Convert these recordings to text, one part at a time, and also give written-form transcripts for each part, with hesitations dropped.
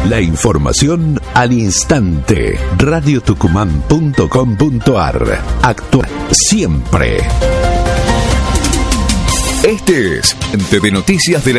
La información al instante. radiotucumán.com.ar. Actúa siempre. Este es de Noticias de la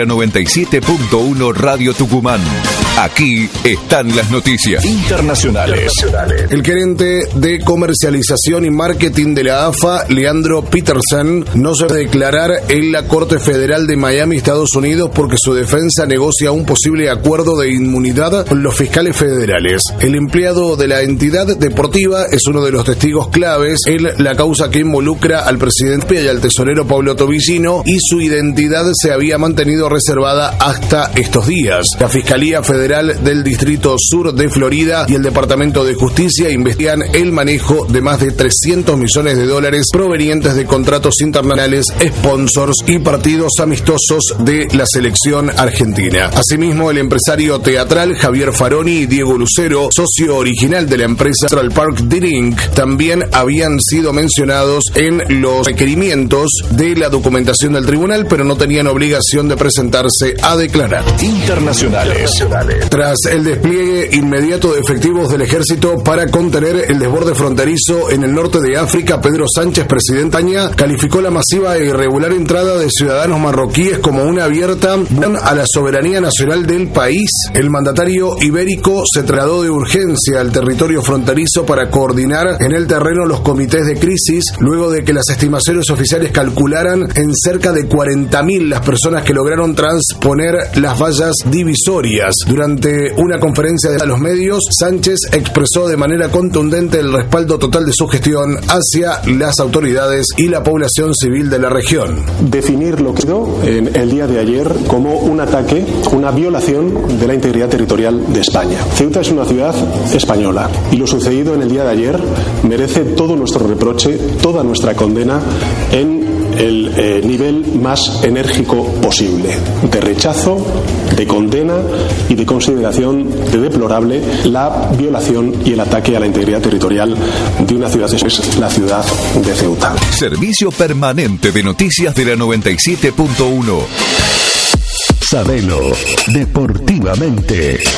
97.1 Radio Tucumán. Aquí están las noticias internacionales. El gerente de comercialización y marketing de la AFA, Leandro Peterson, no se va a declarar en la Corte Federal de Miami, Estados Unidos, porque su defensa negocia un posible acuerdo de inmunidad con los fiscales federales. El empleado de la entidad deportiva es uno de los testigos claves en la causa que involucra al presidente y al tesorero Pablo Tobillino, y su identidad se había mantenido reservada hasta estos días. La Fiscalía Federal del Distrito Sur de Florida y el Departamento de Justicia investigan el manejo de más de $300 millones provenientes de contratos internacionales, sponsors y partidos amistosos de la selección argentina. Asimismo, el empresario teatral Javier Faroni y Diego Lucero, socio original de la empresa Central Park Drink, también habían sido mencionados en los requerimientos de la documentación del tribunal, pero no tenían obligación de presentarse a declarar. Internacionales. Tras el despliegue inmediato de efectivos del ejército para contener el desborde fronterizo en el norte de África, Pedro Sánchez, presidente España, calificó la masiva e irregular entrada de ciudadanos marroquíes como una abierta a la soberanía nacional del país. El mandatario ibérico se trasladó de urgencia al territorio fronterizo para coordinar en el terreno los comités de crisis, luego de que las estimaciones oficiales calcularan en cerca de 40.000 las personas que lograron transponer las vallas divisorias. Durante una conferencia a los medios, Sánchez expresó de manera contundente el respaldo total de su gestión hacia las autoridades y la población civil de la región. Definir lo que quedó en el día de ayer como un ataque, una violación de la integridad territorial de España. Ceuta es una ciudad española y lo sucedido en el día de ayer merece todo nuestro reproche, toda nuestra condena en el nivel más enérgico posible, de rechazo, de condena y de consideración de deplorable la violación y el ataque a la integridad territorial de una ciudad, es la ciudad de Ceuta. Servicio permanente de Noticias de la 97.1. Sabelo deportivamente.